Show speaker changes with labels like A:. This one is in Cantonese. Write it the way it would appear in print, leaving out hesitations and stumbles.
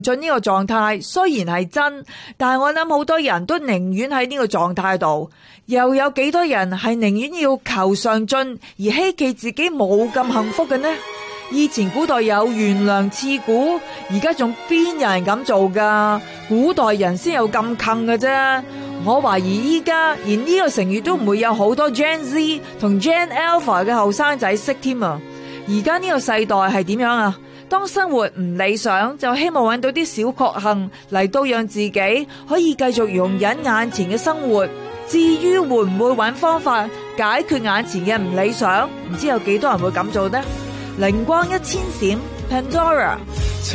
A: 進呢個狀態雖然係真，但係我諗好多人都寧願喺呢個狀態度，又有幾多人係寧願要求上進而希冀自己冇咁幸福嘅呢？以前古代有懸梁刺股，而家仲邊有人咁做噶？古代人先有咁坑嘅啫。我懷疑依家連呢個成語都唔會有好多 Gen Z 同 Gen Alpha 嘅後生仔識添啊！而家呢個世代係點樣啊？當生活唔理想，就希望揾到啲小確幸嚟到讓自己可以繼續容忍眼前嘅生活。至於會唔會揾方法解決眼前嘅唔理想，唔知有幾多人會咁做呢？靈光一千閃 Pandora。